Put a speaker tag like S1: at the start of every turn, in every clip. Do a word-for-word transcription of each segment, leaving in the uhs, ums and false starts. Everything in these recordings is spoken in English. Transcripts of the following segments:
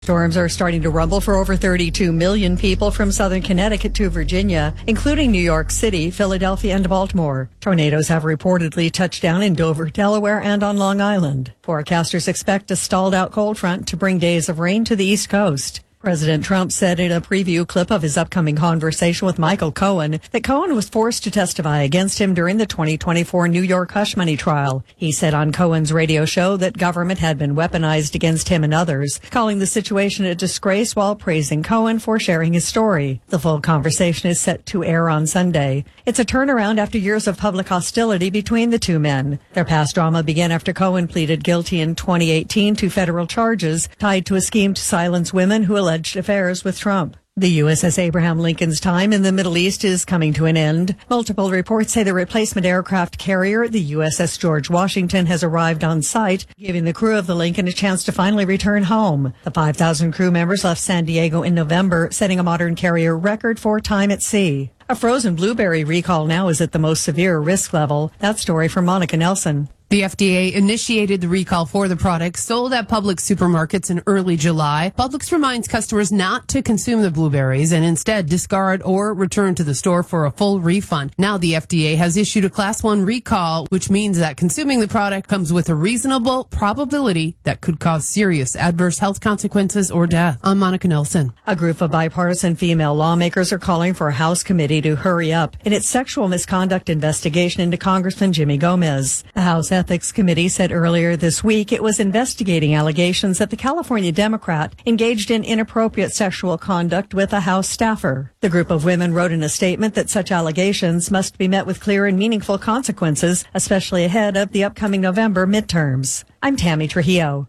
S1: Storms are starting to rumble for over thirty-two million people from southern Connecticut to Virginia, including New York City, Philadelphia, and Baltimore. Tornadoes have reportedly touched down in Dover, Delaware, and on Long Island. Forecasters expect a stalled-out cold front to bring days of rain to the East Coast. President Trump said in a preview clip of his upcoming conversation with Michael Cohen that Cohen was forced to testify against him during the twenty twenty-four New York hush money trial. He said on Cohen's radio show that government had been weaponized against him and others, calling the situation a disgrace while praising Cohen for sharing his story. The full conversation is set to air on Sunday. It's a turnaround after years of public hostility between the two men. Their past drama began after Cohen pleaded guilty in twenty eighteen to federal charges tied to a scheme to silence women who alleged affairs with Trump. The U S S Abraham Lincoln's time in the Middle East is coming to an end. Multiple reports say the replacement aircraft carrier, the U S S George Washington, has arrived on site, giving the crew of the Lincoln a chance to finally return home. The five thousand crew members left San Diego in November, setting a modern carrier record for time at sea. A frozen blueberry recall now is at the most severe risk level. That story from Monica Nelson.
S2: The F D A initiated the recall for the product sold at Publix supermarkets in early July. Publix reminds customers not to consume the blueberries and instead discard or return to the store for a full refund. Now the F D A has issued a class one recall, which means that consuming the product comes with a reasonable probability that could cause serious adverse health consequences or death. I'm Monica Nelson.
S1: A group of bipartisan female lawmakers are calling for a House committee to hurry up in its sexual misconduct investigation into Congressman Jimmy Gomez. The House Ethics Committee said earlier this week it was investigating allegations that the California Democrat engaged in inappropriate sexual conduct with a House staffer. The group of women wrote in a statement that such allegations must be met with clear and meaningful consequences, especially ahead of the upcoming November midterms. I'm Tammy Trujillo.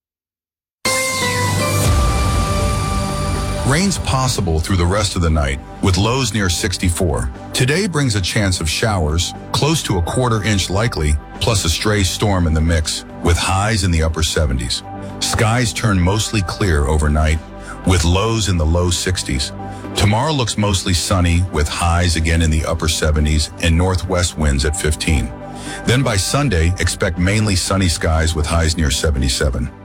S3: Rain's possible through the rest of the night, with lows near sixty-four. Today brings a chance of showers, close to a quarter inch likely, plus a stray storm in the mix, with highs in the upper seventies. Skies turn mostly clear overnight, with lows in the low sixties. Tomorrow looks mostly sunny, with highs again in the upper seventies and northwest winds at fifteen. Then by Sunday, expect mainly sunny skies with highs near seventy-seven.